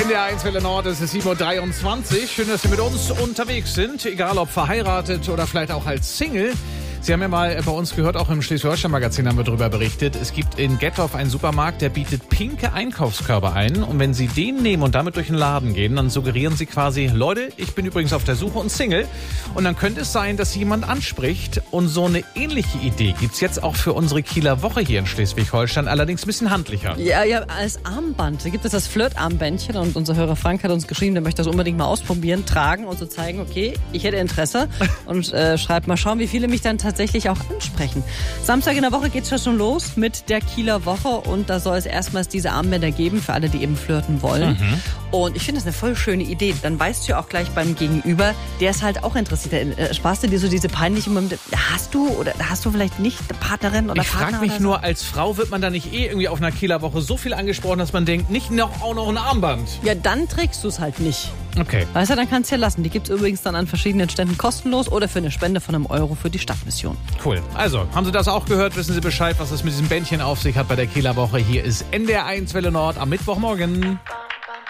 NDR 1 Welle Nord, es ist 7.23 Uhr. Schön, dass Sie mit uns unterwegs sind, egal ob verheiratet oder vielleicht auch als Single. Sie haben ja mal bei uns gehört, auch im Schleswig-Holstein-Magazin haben wir darüber berichtet. Es gibt in Gettorf einen Supermarkt, der bietet pinke Einkaufskörbe ein. Und wenn Sie den nehmen und damit durch den Laden gehen, dann suggerieren Sie quasi, Leute, ich bin übrigens auf der Suche und Single. Und dann könnte es sein, dass Sie jemand anspricht. Und so eine ähnliche Idee gibt's jetzt auch für unsere Kieler Woche hier in Schleswig-Holstein, allerdings ein bisschen handlicher. Ja, als Armband. Da gibt es das Flirt-Armbändchen und unser Hörer Frank hat uns geschrieben, der möchte das unbedingt mal ausprobieren, tragen und so zeigen, okay, ich hätte Interesse und schreibt mal schauen, wie viele mich dann tatsächlich auch ansprechen. Samstag in der Woche geht's schon los mit der Kieler Woche und da soll es erstmals diese Armbänder geben für alle, die eben flirten wollen. Und ich finde das eine voll schöne Idee. Dann weißt du ja auch gleich beim Gegenüber, der ist halt auch interessiert. Da sparst du dir so diese peinlichen Momente. Hast du vielleicht nicht eine Partnerin oder Ich Partner? frage mich nur, als Frau wird man da nicht irgendwie auf einer Kieler Woche so viel angesprochen, dass man denkt, nicht auch noch ein Armband. Ja, dann trägst du es halt nicht. Okay. Weißt du, dann kannst du ja lassen. Die gibt's übrigens dann an verschiedenen Ständen kostenlos oder für eine Spende von €1 für die Stadtmission. Cool. Also, haben Sie das auch gehört? Wissen Sie Bescheid, was es mit diesem Bändchen auf sich hat bei der Kieler Woche? Hier ist NDR 1 Welle Nord am Mittwochmorgen.